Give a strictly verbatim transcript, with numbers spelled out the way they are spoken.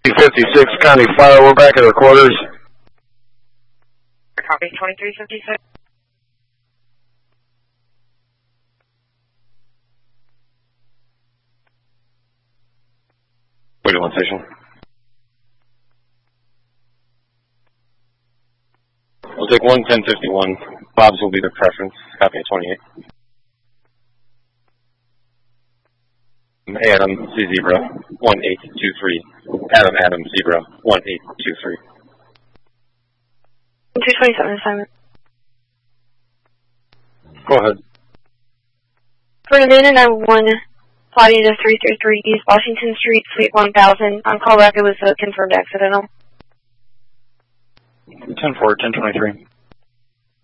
fifty-six County Fire, we're back at our quarters. Copy, twenty-three fifty-six. Wait one station. We'll take one ten fifty-one. Bob's will be the preference. Copy at twenty-eight. Adam, C Zebra, one eight two three. Adam, Adam, Zebra, one eight two three. two twenty-seven assignment. Go ahead. For the minute, I one, plotting to three three three East Washington Street, Suite one thousand. On callback, it was a confirmed accidental. ten four, ten twenty-three.